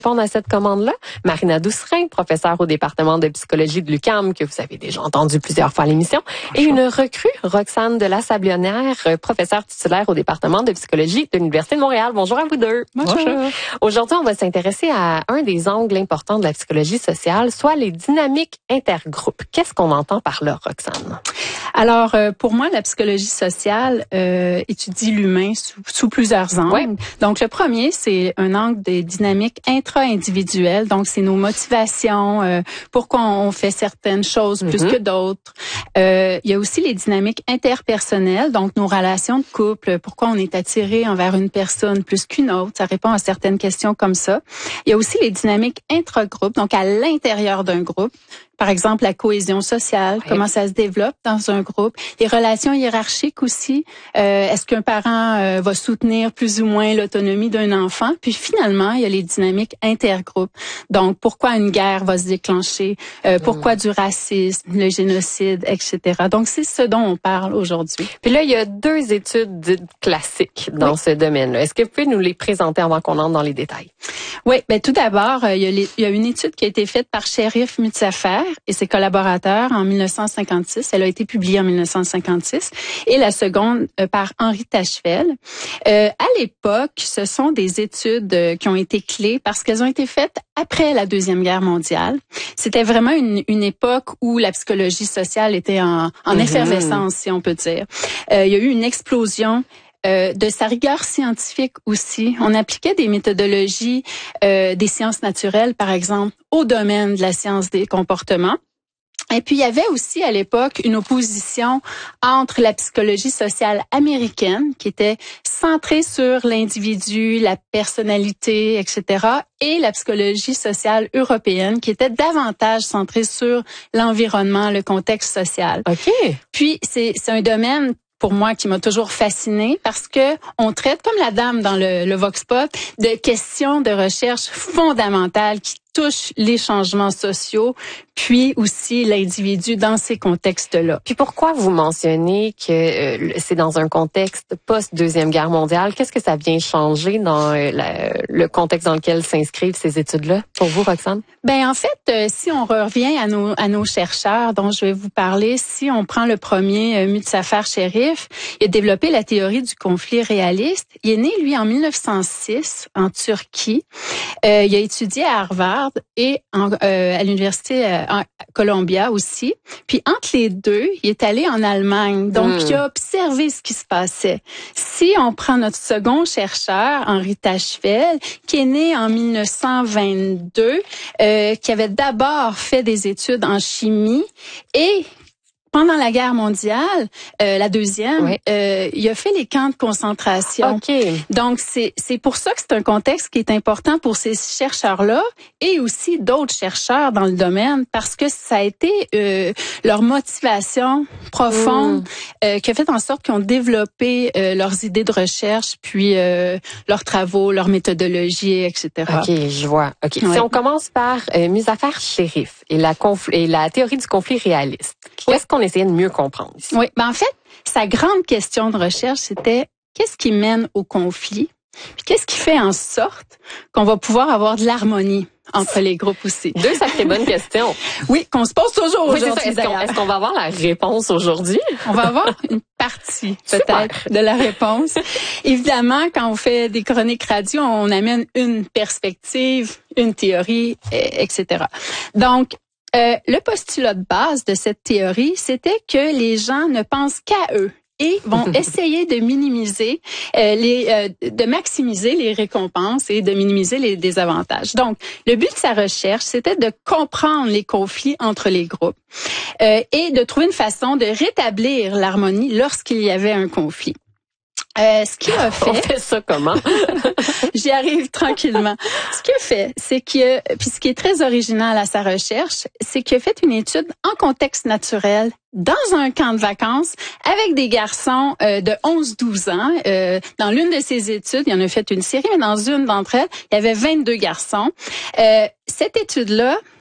Répondre à cette commande-là, Marina Doucerin, professeure au département de psychologie de l'UQAM, que vous avez déjà entendu plusieurs fois à l'émission, et une recrue, Roxane de la Sablonnière, professeure titulaire au département de psychologie de l'Université de Montréal. Bonjour à vous deux. Bonjour. Aujourd'hui, on va s'intéresser à un des angles importants de la psychologie sociale, soit les dynamiques intergroupes. Qu'est-ce qu'on entend par là, Roxane? Alors, pour moi, la psychologie sociale étudie l'humain sous plusieurs angles. Ouais. Donc, le premier, c'est un angle des dynamiques intra-individuelles. Donc, c'est nos motivations, pourquoi on fait certaines choses plus que d'autres. Il y a aussi les dynamiques interpersonnelles, donc nos relations de couple, pourquoi on est attiré envers une personne plus qu'une autre. Ça répond à certaines questions comme ça. Il y a aussi les dynamiques intragroupes, donc à l'intérieur d'un groupe. Par exemple, la cohésion sociale, comment ça se développe dans un groupe. Les relations hiérarchiques aussi. Est-ce qu'un parent va soutenir plus ou moins l'autonomie d'un enfant? Puis finalement, il y a les dynamiques intergroupes. Donc, pourquoi une guerre va se déclencher? Pourquoi du racisme, le génocide, etc. Donc, c'est ce dont on parle aujourd'hui. Puis là, il y a deux études classiques dans ce domaine-là. Est-ce que vous pouvez nous les présenter avant qu'on entre dans les détails? Oui, tout d'abord, il y a une étude qui a été faite par Cherif Mutzafer et ses collaborateurs en 1956. Elle a été publiée en 1956. Et la seconde par Henri Tachefel. À l'époque, ce sont des études qui ont été clés parce qu'elles ont été faites après la Deuxième Guerre mondiale. C'était vraiment une époque où la psychologie sociale était en effervescence, si on peut dire. Il y a eu une explosion de sa rigueur scientifique aussi. On appliquait des méthodologies des sciences naturelles, par exemple, au domaine de la science des comportements. Et puis, il y avait aussi à l'époque une opposition entre la psychologie sociale américaine, qui était centrée sur l'individu, la personnalité, etc., et la psychologie sociale européenne, qui était davantage centrée sur l'environnement, le contexte social. OK. Puis, c'est un domaine pour moi qui m'a toujours fascinée parce que on traite, comme la dame dans le Vox Pop, de questions de recherche fondamentales qui touchent les changements sociaux, puis aussi l'individu dans ces contextes-là. Puis pourquoi vous mentionnez que c'est dans un contexte post-Deuxième Guerre mondiale? Qu'est-ce que ça vient changer dans le contexte dans lequel s'inscrivent ces études-là pour vous, Roxane? En fait, si on revient à nos chercheurs dont je vais vous parler, si on prend le premier, Mutzafer Cherif, il a développé la théorie du conflit réaliste. Il est né, lui, en 1906, en Turquie. Il a étudié à Harvard et à l'université Columbia aussi. Puis entre les deux, il est allé en Allemagne. Donc, il a observé ce qui se passait. Si on prend notre second chercheur, Henri Tachefel, qui est né en 1922, qui avait d'abord fait des études en chimie et pendant la guerre mondiale, la deuxième, il a fait les camps de concentration. Okay. Donc, c'est pour ça que c'est un contexte qui est important pour ces chercheurs-là et aussi d'autres chercheurs dans le domaine parce que ça a été leur motivation profonde qui a fait en sorte qu'ils ont développé leurs idées de recherche, puis leurs travaux, leur méthodologie, etc. OK, je vois. OK. Si on commence par Mutzafer Cherif et la théorie du conflit réaliste, qu'est-ce qu'on essayait de mieux comprendre ici? Oui, en fait, sa grande question de recherche, c'était qu'est-ce qui mène au conflit? Puis qu'est-ce qui fait en sorte qu'on va pouvoir avoir de l'harmonie entre les groupes aussi? Deux sacrées bonnes questions. Oui, qu'on se pose toujours aujourd'hui. Est-ce qu'on va avoir la réponse aujourd'hui? On va avoir une partie, peut-être, de la réponse. Évidemment, quand on fait des chroniques radio, on amène une perspective, une théorie, etc. Donc, le postulat de base de cette théorie, c'était que les gens ne pensent qu'à eux et vont essayer de minimiser de maximiser les récompenses et de minimiser les désavantages. Donc, le but de sa recherche, c'était de comprendre les conflits entre les groupes et de trouver une façon de rétablir l'harmonie lorsqu'il y avait un conflit. Ce qu'il a fait... On fait ça comment? J'y arrive tranquillement. Ce qu'il a fait, c'est que, puis ce qui est très original à sa recherche, c'est qu'il a fait une étude en contexte naturel dans un camp de vacances avec des garçons de 11-12 ans. Dans l'une de ses études, il en a fait une série, mais dans une d'entre elles, il y avait 22 garçons. Cette étude-là,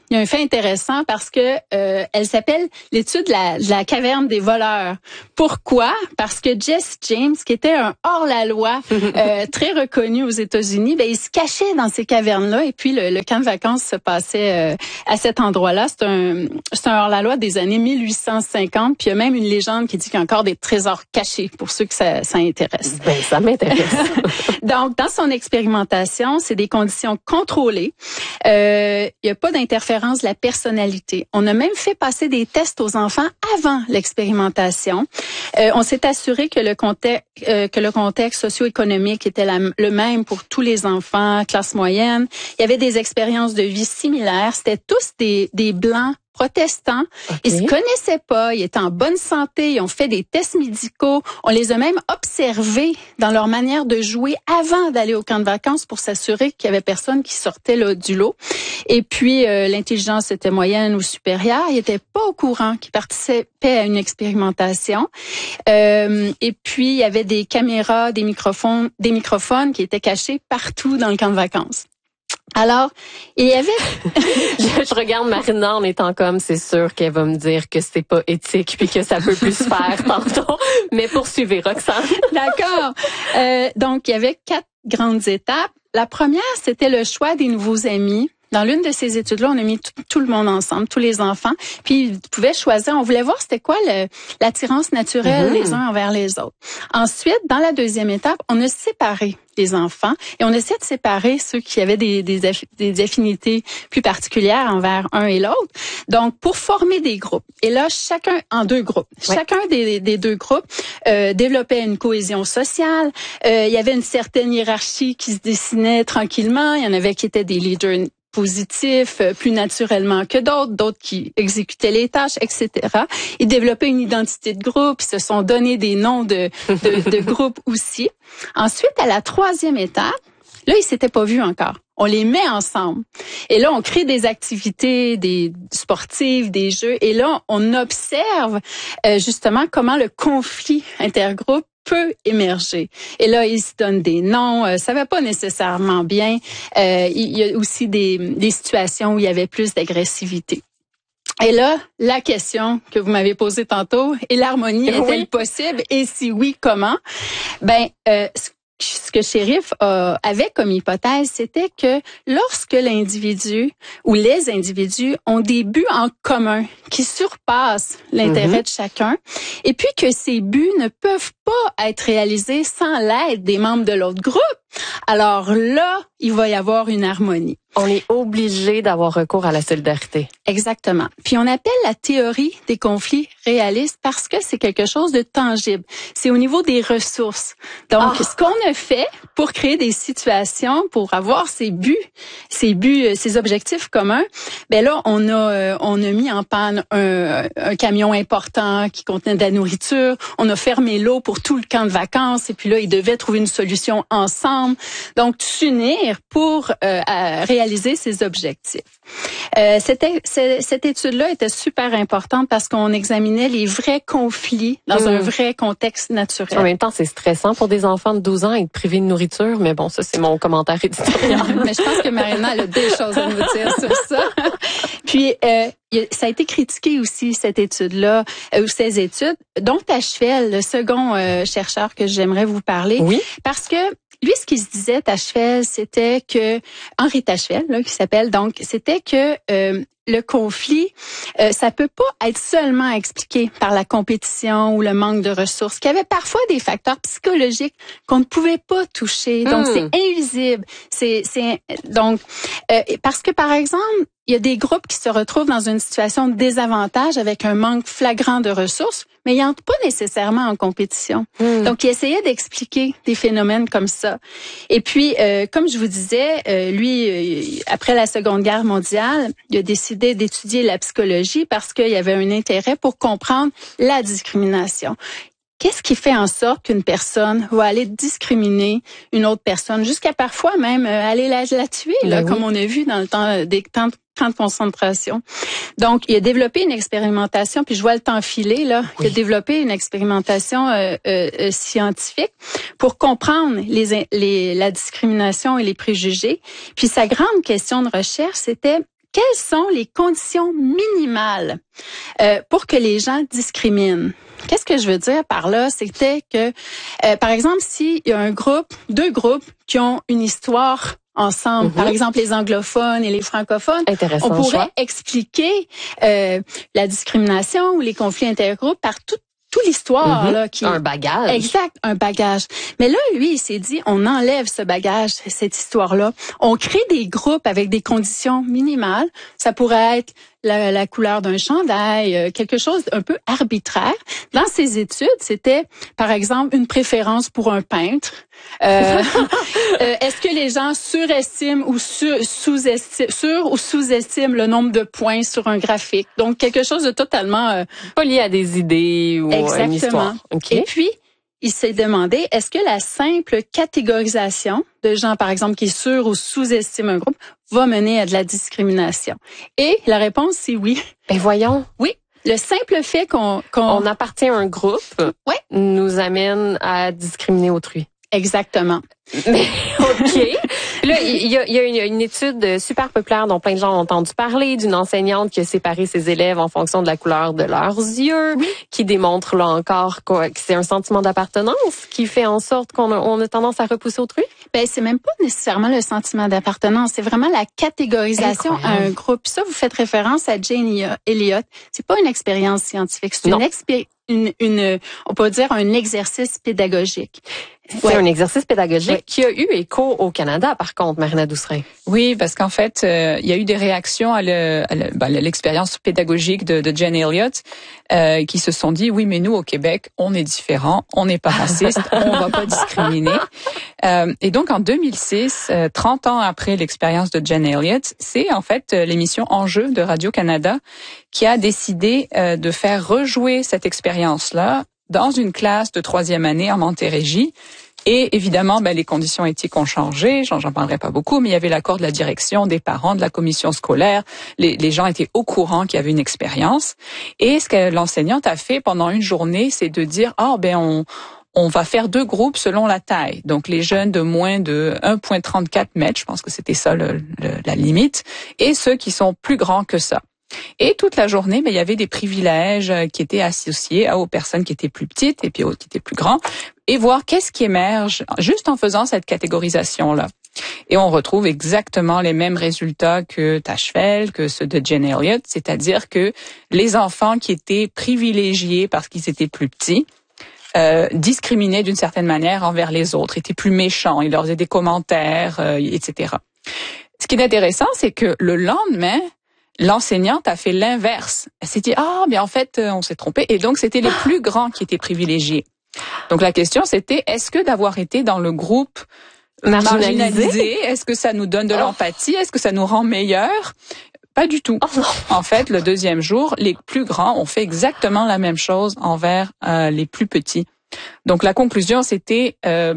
il y a un fait intéressant parce que elle s'appelle l'étude de la caverne des voleurs. Pourquoi? Parce que Jesse James, qui était un hors-la-loi très reconnu aux États-Unis, ben il se cachait dans ces cavernes-là et puis le camp de vacances se passait à cet endroit-là. C'est un hors-la-loi des années 1850, puis il y a même une légende qui dit qu'il y a encore des trésors cachés pour ceux que ça intéresse. Ben ça m'intéresse. Donc dans son expérimentation, c'est des conditions contrôlées. Il y a pas d'interférence de la personnalité. On a même fait passer des tests aux enfants avant l'expérimentation. On s'est assuré que le contexte socio-économique était le même pour tous les enfants, classe moyenne. Il y avait des expériences de vie similaires. C'était tous des blancs protestants. Okay. Ils se connaissaient pas, ils étaient en bonne santé, ils ont fait des tests médicaux. On les a même observés dans leur manière de jouer avant d'aller au camp de vacances pour s'assurer qu'il y avait personne qui sortait là, du lot. Et puis, l'intelligence était moyenne ou supérieure. Ils n'étaient pas au courant qu'ils participaient à une expérimentation. Et puis, il y avait des caméras, des microphones qui étaient cachés partout dans le camp de vacances. Alors, il y avait... je regarde Marina en étant comme, c'est sûr qu'elle va me dire que c'est pas éthique puis que ça peut plus se faire tantôt. Mais poursuivez, Roxane. D'accord. Donc, il y avait 4 grandes étapes. La première, c'était le choix des nouveaux amis. Dans l'une de ces études-là, on a mis tout le monde ensemble, tous les enfants, puis ils pouvaient choisir. On voulait voir c'était quoi l'attirance naturelle les uns envers les autres. Ensuite, dans la deuxième étape, on a séparé les enfants et on essaie de séparer ceux qui avaient des affinités plus particulières envers un et l'autre. Donc, pour former des groupes. Et là, chacun en 2 groupes. Ouais. Chacun des 2 groupes développait une cohésion sociale. Il y avait une certaine hiérarchie qui se dessinait tranquillement. Il y en avait qui étaient des leaders positifs, plus naturellement que d'autres qui exécutaient les tâches, etc. Ils développaient une identité de groupe, ils se sont donné des noms de groupes aussi. Ensuite, à la 3e étape, là, ils s'étaient pas vus encore. On les met ensemble. Et là, on crée des activités, des sportives, des jeux. Et là, on observe justement comment le conflit intergroupe peut émerger. Et là, ils se donnent des noms. Ça va pas nécessairement bien. Il y a aussi des situations où il y avait plus d'agressivité. Et là, la question que vous m'avez posée tantôt, est l'harmonie est-elle possible? Et si oui, comment? Ce que Sheriff avait comme hypothèse, c'était que lorsque l'individu ou les individus ont des buts en commun qui surpassent l'intérêt de chacun, et puis que ces buts ne peuvent pas être réalisés sans l'aide des membres de l'autre groupe, alors là, il va y avoir une harmonie. On est obligé d'avoir recours à la solidarité. Exactement. Puis on appelle la théorie des conflits réalistes parce que c'est quelque chose de tangible. C'est au niveau des ressources. Donc, ce qu'on a fait pour créer des situations, pour avoir ces objectifs communs, ben là, on a mis en panne un camion important qui contenait de la nourriture. On a fermé l'eau pour tout le camp de vacances et puis là, ils devaient trouver une solution ensemble. Donc, s'unir pour réaliser ces objectifs. Cette étude-là était super importante parce qu'on examinait les vrais conflits dans un vrai contexte naturel. En même temps, c'est stressant pour des enfants de 12 ans être privés de nourriture, mais bon, ça, c'est mon commentaire éditorial. Mais je pense que Marina a des choses à nous dire sur ça. Puis, ça a été critiqué aussi, cette étude-là, ou ces études, dont Tachefel, le second chercheur que j'aimerais vous parler. Oui. Parce que lui, ce qu'il se disait, Tachefel, c'était que Henri Tachefel, là, qui s'appelle, donc, c'était que le conflit, ça peut pas être seulement expliqué par la compétition ou le manque de ressources, qu'il y avait parfois des facteurs psychologiques qu'on ne pouvait pas toucher. Donc, c'est invisible. Donc, parce que, par exemple, il y a des groupes qui se retrouvent dans une situation de désavantage avec un manque flagrant de ressources, mais ils n'entrent pas nécessairement en compétition. Donc, il essayait d'expliquer des phénomènes comme ça. Et puis, comme je vous disais, lui, après la Seconde Guerre mondiale, il a décidé d'étudier la psychologie parce qu'il y avait un intérêt pour comprendre la discrimination. Qu'est-ce qui fait en sorte qu'une personne va aller discriminer une autre personne, jusqu'à parfois même aller la tuer, là, comme on a vu dans le temps des camps de concentration. Donc, il a développé une expérimentation, puis je vois le temps filer, là. Il a développé une expérimentation scientifique pour comprendre la discrimination et les préjugés. Puis sa grande question de recherche, c'était quelles sont les conditions minimales pour que les gens discriminent? Qu'est-ce que je veux dire par là? C'était que, par exemple, s'il y a deux groupes qui ont une histoire ensemble, par exemple les anglophones et les francophones, on pourrait expliquer la discrimination ou les conflits intergroupes par toute l'histoire là qui un bagage. Exact, un bagage. Mais là lui, il s'est dit on enlève ce bagage, cette histoire-là. On crée des groupes avec des conditions minimales. Ça pourrait être la couleur d'un chandail, quelque chose un peu arbitraire. Dans ses études, c'était par exemple une préférence pour un peintre. Est-ce que les gens surestiment ou sous-estiment le nombre de points sur un graphique? Donc quelque chose de totalement pas lié à des idées ou à une histoire. Okay. Et puis il s'est demandé, est-ce que la simple catégorisation de gens, par exemple, qui sur- ou sous-estiment un groupe, va mener à de la discrimination? Et la réponse, c'est oui. Ben voyons. Oui. Le simple fait qu'on appartient à un groupe nous amène à discriminer autrui. Exactement. Mais OK. Là, il y a une étude super populaire dont plein de gens ont entendu parler, d'une enseignante qui a séparé ses élèves en fonction de la couleur de leurs yeux, qui démontre là encore que c'est un sentiment d'appartenance qui fait en sorte qu'on a tendance à repousser autrui. Ben c'est même pas nécessairement le sentiment d'appartenance, c'est vraiment la catégorisation à un groupe. Ça, vous faites référence à Jane Elliott. C'est pas une expérience scientifique, c'est on peut dire un exercice pédagogique. C'est un exercice pédagogique qui a eu écho au Canada, par contre, Marina Doucerain. Oui, parce qu'en fait, il y a eu des réactions à l'expérience pédagogique de Jane Elliott qui se sont dit, oui, mais nous, au Québec, on est différents, on n'est pas raciste, on va pas discriminer. Et donc, en 2006, 30 ans après l'expérience de Jane Elliott, c'est en fait l'émission Enjeux de Radio-Canada qui a décidé de faire rejouer cette expérience-là dans une classe de 3e année en Montérégie. Et évidemment, les conditions éthiques ont changé. J'en parlerai pas beaucoup, mais il y avait l'accord de la direction, des parents, de la commission scolaire. Les gens étaient au courant qu'il y avait une expérience. Et ce que l'enseignante a fait pendant une journée, c'est de dire, on va faire 2 groupes selon la taille. Donc, les jeunes de moins de 1,34 mètres, je pense que c'était ça la limite, et ceux qui sont plus grands que ça. Et toute la journée, il y avait des privilèges qui étaient associés aux personnes qui étaient plus petites et puis aux qui étaient plus grands, et voir qu'est-ce qui émerge juste en faisant cette catégorisation-là. Et on retrouve exactement les mêmes résultats que Tachfeld, que ceux de Jane Elliott, c'est-à-dire que les enfants qui étaient privilégiés parce qu'ils étaient plus petits, discriminaient d'une certaine manière envers les autres, étaient plus méchants, ils leur faisaient des commentaires, etc. Ce qui est intéressant, c'est que le lendemain, l'enseignante a fait l'inverse. Elle s'est dit, en fait, on s'est trompé. Et donc, c'était les plus grands qui étaient privilégiés. Donc, la question, c'était, est-ce que d'avoir été dans le groupe marginalisé, est-ce que ça nous donne de l'empathie? Est-ce que ça nous rend meilleurs? Pas du tout. En fait, le deuxième jour, les plus grands ont fait exactement la même chose envers les plus petits. Donc, la conclusion, c'était,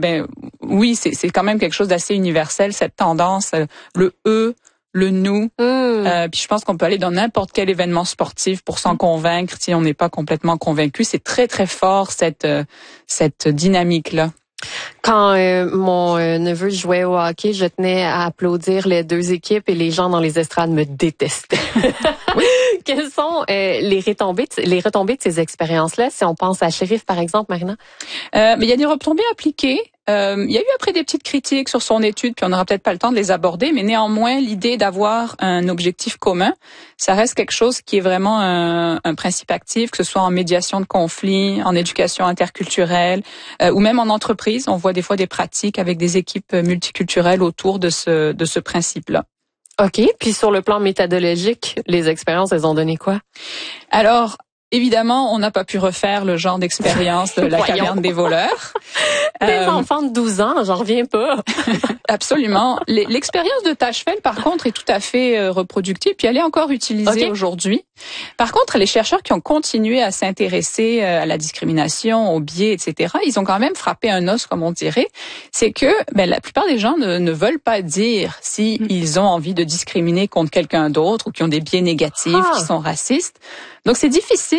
oui, c'est quand même quelque chose d'assez universel, cette tendance, le « eux », le nous. Puis je pense qu'on peut aller dans n'importe quel événement sportif pour s'en convaincre si on n'est pas complètement convaincu. C'est très, très fort, cette dynamique-là. Quand mon neveu jouait au hockey, je tenais à applaudir les 2 équipes et les gens dans les estrades me détestaient. Oui. Quelles sont les retombées de ces expériences-là, si on pense à Shérif, par exemple, Marina? Mais il y a des retombées appliquées. Il y a eu après des petites critiques sur son étude, puis on n'aura peut-être pas le temps de les aborder, mais néanmoins, l'idée d'avoir un objectif commun, ça reste quelque chose qui est vraiment un principe actif, que ce soit en médiation de conflits, en éducation interculturelle, ou même en entreprise. On voit des fois des pratiques avec des équipes multiculturelles autour de ce principe-là. OK. Puis sur le plan méthodologique, les expériences, elles ont donné quoi? Alors, évidemment, on n'a pas pu refaire le genre d'expérience de la caverne des voleurs. Des enfants de 12 ans, j'en reviens pas. Absolument. L'expérience de Tachfeld, par contre, est tout à fait reproductible, puis elle est encore utilisée aujourd'hui. Par contre, les chercheurs qui ont continué à s'intéresser à la discrimination, aux biais, etc., ils ont quand même frappé un os, comme on dirait. C'est que la plupart des gens ne veulent pas dire si ils ont envie de discriminer contre quelqu'un d'autre ou qui ont des biais négatifs, qui sont racistes. Donc, c'est difficile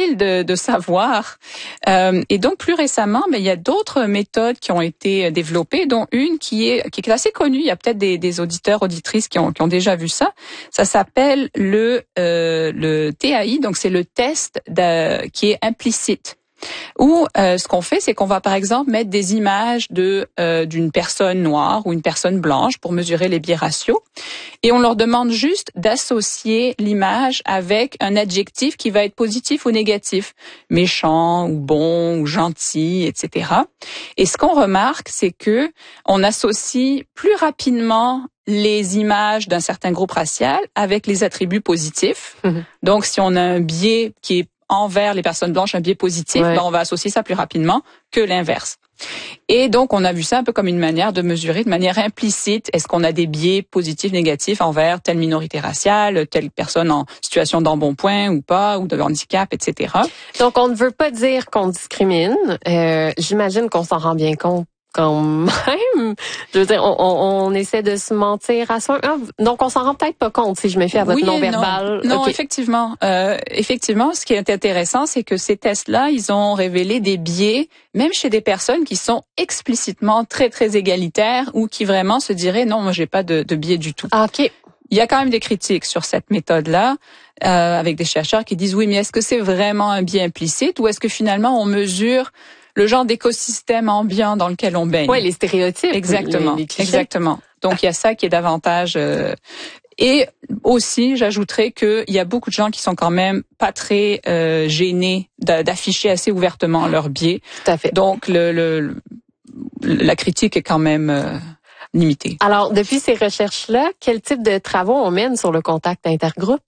difficile de savoir. Et donc plus récemment, il y a d'autres méthodes qui ont été développées, dont une qui est assez connue. Il y a peut-être des auditeurs, auditrices qui ont déjà vu ça. Ça s'appelle le TAI, donc c'est le test qui est implicite. Où ce qu'on fait, c'est qu'on va par exemple mettre des images d'une personne noire ou une personne blanche pour mesurer les biais raciaux, et on leur demande juste d'associer l'image avec un adjectif qui va être positif ou négatif, méchant ou bon ou gentil, etc. Et ce qu'on remarque, c'est que on associe plus rapidement les images d'un certain groupe racial avec les attributs positifs. Donc, si on a un biais qui est envers les personnes blanches, un biais positif, on va associer ça plus rapidement que l'inverse. Et donc, on a vu ça un peu comme une manière de mesurer de manière implicite, est-ce qu'on a des biais positifs, négatifs envers telle minorité raciale, telle personne en situation d'embonpoint ou pas, ou de handicap, etc. Donc, on ne veut pas dire qu'on discrimine. J'imagine qu'on s'en rend bien compte quand même. Je veux dire, on essaie de se mentir à soi. Donc, on s'en rend peut-être pas compte si je me fie à votre non-verbal. Non, okay. Effectivement. Effectivement, ce qui est intéressant, c'est que ces tests-là, ils ont révélé des biais, même chez des personnes qui sont explicitement très, très égalitaires ou qui vraiment se diraient, non, moi, j'ai pas de biais du tout. Ah, OK. Il y a quand même des critiques sur cette méthode-là, avec des chercheurs qui disent, oui, mais est-ce que c'est vraiment un biais implicite ou est-ce que finalement, on mesure le genre d'écosystème ambiant dans lequel on baigne. Oui, les stéréotypes. Exactement, les exactement. Donc, il y a ça qui est davantage... Et aussi, j'ajouterais qu'il y a beaucoup de gens qui sont quand même pas très gênés d'afficher assez ouvertement leurs biais. Tout à fait. Donc, la critique est quand même... limitée. Alors, depuis ces recherches-là, quel type de travaux on mène sur le contact intergroupe?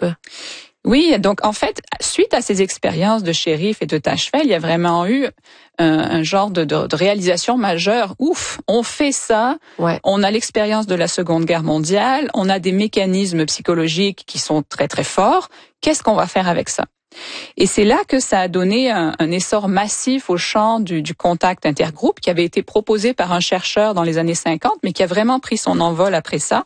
Oui, donc en fait, suite à ces expériences de Sheriff et de Tachefeld, il y a vraiment eu un genre de réalisation majeure. Ouf, on fait ça, on a l'expérience de la Seconde Guerre mondiale, on a des mécanismes psychologiques qui sont très très forts. Qu'est-ce qu'on va faire avec ça? Et c'est là que ça a donné un essor massif au champ du contact intergroupe qui avait été proposé par un chercheur dans les années 50, mais qui a vraiment pris son envol après ça.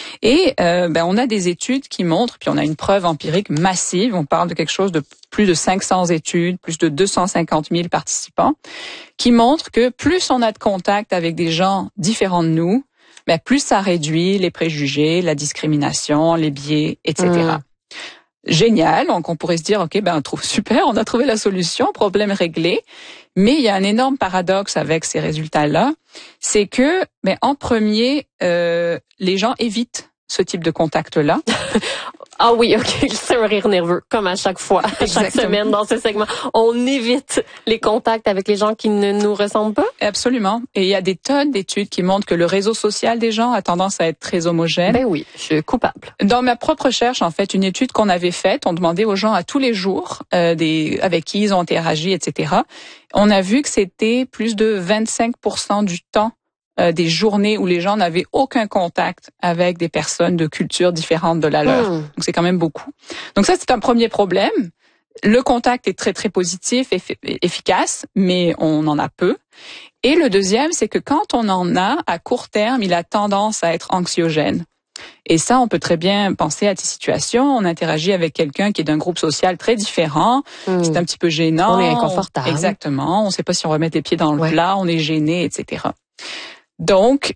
Et on a des études qui montrent, puis on a une preuve empirique massive, on parle de quelque chose de plus de 500 études, plus de 250 000 participants, qui montrent que plus on a de contact avec des gens différents de nous, plus ça réduit les préjugés, la discrimination, les biais, etc. Génial, donc on pourrait se dire, OK, on trouve super, on a trouvé la solution, problème réglé. Mais il y a un énorme paradoxe avec ces résultats-là, c'est que, en premier, les gens évitent ce type de contact-là. Ah oui, OK, c'est un rire nerveux, comme à chaque fois, chaque semaine dans ce segment. On évite les contacts avec les gens qui ne nous ressemblent pas? Absolument. Et il y a des tonnes d'études qui montrent que le réseau social des gens a tendance à être très homogène. Ben oui, je suis coupable. Dans ma propre recherche, en fait, une étude qu'on avait faite, on demandait aux gens à tous les jours avec qui ils ont interagi, etc. On a vu que c'était plus de 25% du temps des journées où les gens n'avaient aucun contact avec des personnes de cultures différentes de la leur. Donc c'est quand même beaucoup. Donc ça, c'est un premier problème. Le contact est très très positif, efficace, mais on en a peu. Et le deuxième, c'est que quand on en a, à court terme, il a tendance à être anxiogène. Et ça, on peut très bien penser à des situations. On interagit avec quelqu'un qui est d'un groupe social très différent. C'est un petit peu gênant. On est inconfortable. Exactement. On ne sait pas si on remet les pieds dans le plat. On est gêné, etc. Donc,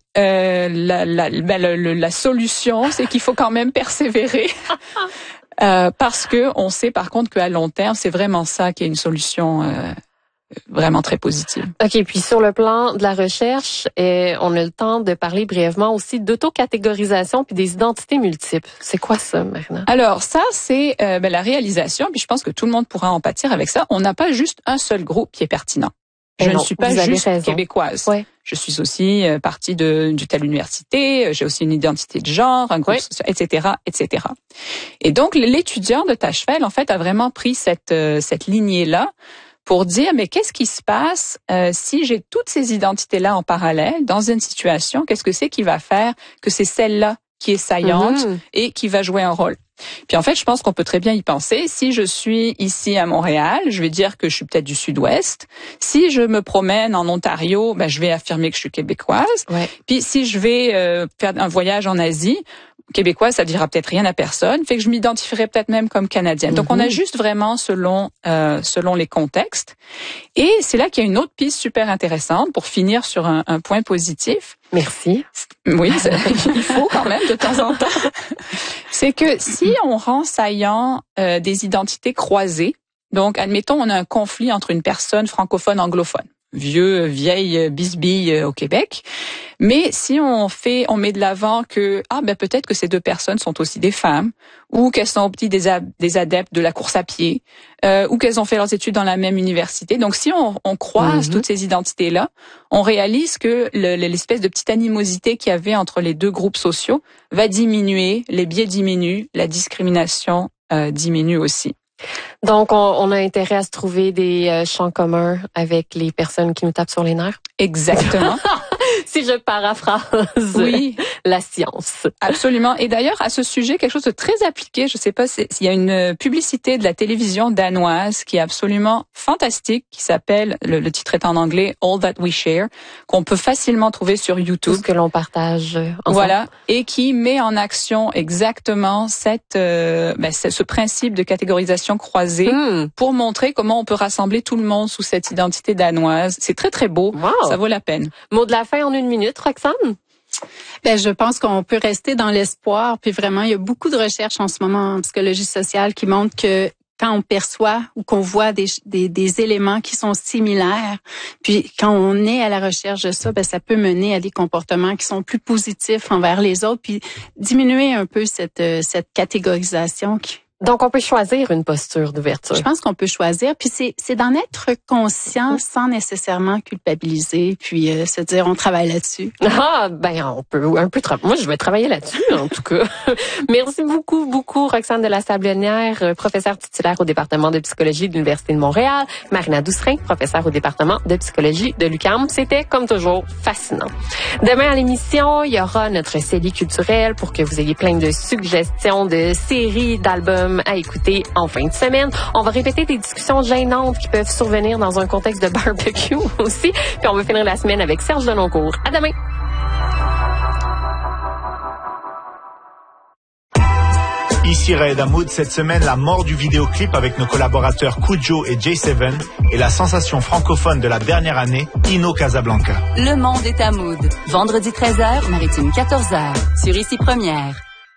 la solution, c'est qu'il faut quand même persévérer. Parce que on sait par contre qu'à long terme, c'est vraiment ça qui est une solution vraiment très positive. OK, puis sur le plan de la recherche, on a le temps de parler brièvement aussi d'autocatégorisation puis des identités multiples. C'est quoi ça, Marina? Alors ça, c'est la réalisation, puis je pense que tout le monde pourra en pâtir avec ça. On n'a pas juste un seul groupe qui est pertinent. Je ne suis pas juste québécoise. Ouais. Je suis aussi partie de telle université, j'ai aussi une identité de genre, un groupe social, etc., etc. Et donc, l'étudiant de Tachefeld, en fait, a vraiment pris cette lignée-là pour dire, mais qu'est-ce qui se passe si j'ai toutes ces identités-là en parallèle dans une situation? Qu'est-ce que c'est qui va faire que c'est celle-là qui est saillante et qui va jouer un rôle? Puis en fait, je pense qu'on peut très bien y penser. Si je suis ici à Montréal, je vais dire que je suis peut-être du Sud-Ouest. Si je me promène en Ontario, ben je vais affirmer que je suis québécoise. Ouais. Puis si je vais faire un voyage en Asie, québécoise, ça dira peut-être rien à personne. Fait que je m'identifierais peut-être même comme canadienne. Donc on ajuste vraiment selon les contextes. Et c'est là qu'il y a une autre piste super intéressante pour finir sur un point positif. Merci. Oui, il faut quand même de temps en temps. C'est que si on rend saillant des identités croisées, donc admettons on a un conflit entre une personne francophone anglophone, vieille bisbille au Québec, mais si on met de l'avant que peut-être que ces deux personnes sont aussi des femmes, ou qu'elles sont des adeptes de la course à pied, ou qu'elles ont fait leurs études dans la même université. Donc si on croise toutes ces identités-là, on réalise que l'espèce de petite animosité qu'il y avait entre les deux groupes sociaux va diminuer, les biais diminuent, la discrimination diminue aussi. Donc, on a intérêt à se trouver des champs communs avec les personnes qui nous tapent sur les nerfs. Exactement. Si je paraphrase la science. Absolument. Et d'ailleurs, à ce sujet, quelque chose de très appliqué, je sais pas s'il y a une publicité de la télévision danoise qui est absolument fantastique, qui s'appelle, le titre est en anglais, All That We Share, qu'on peut facilement trouver sur YouTube. Tout ce que l'on partage ensemble. Voilà. Et qui met en action exactement ce principe de catégorisation croisée pour montrer comment on peut rassembler tout le monde sous cette identité danoise. C'est très, très beau. Wow. Ça vaut la peine. Mot de la fin en 1 minute, Roxane? Je pense qu'on peut rester dans l'espoir. Puis vraiment, il y a beaucoup de recherches en ce moment en psychologie sociale qui montrent que quand on perçoit ou qu'on voit des éléments qui sont similaires, puis quand on est à la recherche de ça, ça peut mener à des comportements qui sont plus positifs envers les autres, puis diminuer un peu cette catégorisation Donc, on peut choisir une posture d'ouverture. Je pense qu'on peut choisir, puis c'est d'en être conscient sans nécessairement culpabiliser, puis se dire on travaille là-dessus. On peut un peu moi je vais travailler là-dessus en tout cas. Merci beaucoup Roxane de la Sablonnière, professeure titulaire au département de psychologie de l'Université de Montréal, Marina Doucerin, professeure au département de psychologie de l'UQAM. C'était comme toujours fascinant. Demain à l'émission, il y aura notre CELI culturel pour que vous ayez plein de suggestions de séries, d'albums à écouter en fin de semaine. On va répéter des discussions gênantes qui peuvent survenir dans un contexte de barbecue aussi. Puis on va finir la semaine avec Serge Deloncourt. À demain! Ici Raed Hamoud, cette semaine, la mort du vidéoclip avec nos collaborateurs Kujo et J7 et la sensation francophone de la dernière année, Ino Casablanca. Le monde est à Mood. Vendredi 13h, Maritime 14h, sur Ici Première.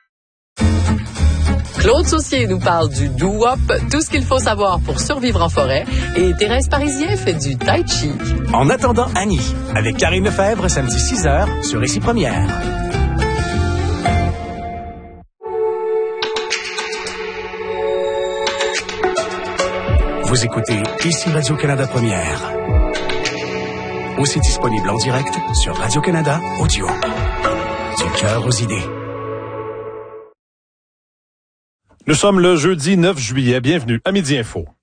Claude Saucier nous parle du doo-wop, tout ce qu'il faut savoir pour survivre en forêt, et Thérèse Parisien fait du tai chi. En attendant Annie, avec Karine Lefebvre, samedi 6h, sur Ici Première. Vous écoutez Ici Radio-Canada Première. Aussi disponible en direct sur Radio-Canada Audio. Du cœur aux idées. Nous sommes le jeudi 9 juillet. Bienvenue à Midi Info.